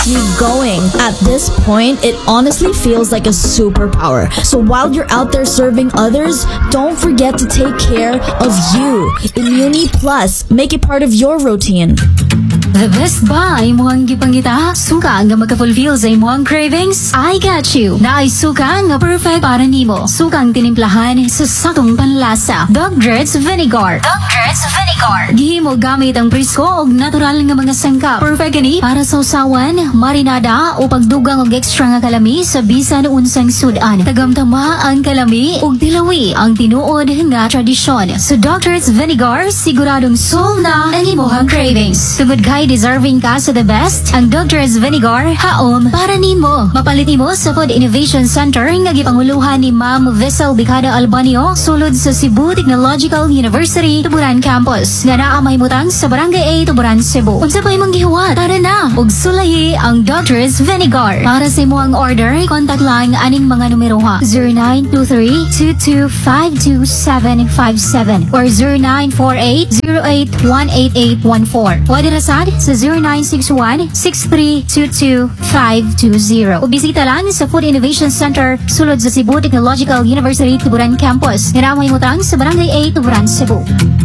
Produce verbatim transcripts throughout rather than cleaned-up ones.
keeps me going. At this point, it honestly feels like a superpower. So while you're out there serving others, don't forget to take care of you. Immuni Plus, make it part of your routine. The best ba imuhang gipangita? Suka nga magka-fulfill sa imuhang cravings? I got you. Na ay suka nga perfect para nimo. Sukang tinimplahan sa sakong panlasa. Dogger's Vinegar. Dogger's Vinegar. Gihimo gamit ang presko o natural nga mga sangkap. Perfect gani para sa usawan, marinada o pagdugang og extra nga kalami sa bisan unsang sudan. Tagamtama ang kalami ug dilawi ang tinuod nga tradisyon. So Dogger's Vinegar siguradong solve na ang imuhang cravings. Tungod kay deserving ka sa the best, ang Dogger's Vinegar haom para nimo. Mapalit nimo sa Food Innovation Center nga gipanguluhan ni Ma'am Vessel Bicada Albanio sulod sa Cebu Technological University Tuburan Campus nga naa mahimutang sa Barangay A, Tuburan, Cebu. Unsa pa imong gihuwat? Tara na ug sulahi ang Dogger's Vinegar. Para sa imong order, contact lang aning mga numero ha: zero nine two three, two two five two seven five seven or zero nine four eight, zero eight one eight eight one four. Pwede na sad sa zero nine six one, six three two two five two zero. O bisita lang sa Food Innovation Center sulod sa Cebu Technological University Tuburan Campus. Ngaramay mo tang sa Barangay A, Tuburan, Cebu.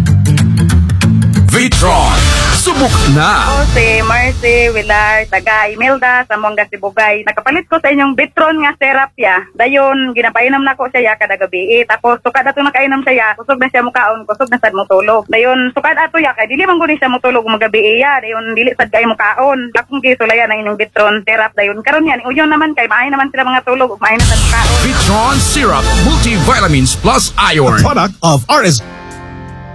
Vitron, subok na! Ako si Marcy Villar, taga Imelda, sa Mongga, Sibugay. Nakapalit ko sa inyong Vitron nga syrup ya. Dayon, ginapainom na ko siya kada gabi. Eh. Tapos, sukad ato nakainom siya, kusog na siya mukaon, kusog na sad mo tulog. Dayon, sukad ato ya, kay dili man guni siya mo tulog magabi ya. Dayon, dili sad kay mukaon. Akong gisulayan ang inyong Vitron syrup. Dayon, karon yan, uyon naman kay maayo naman sila mga tulog, maayo na sad mukaon. Vitron Syrup, multivitamins plus iron. Product of R S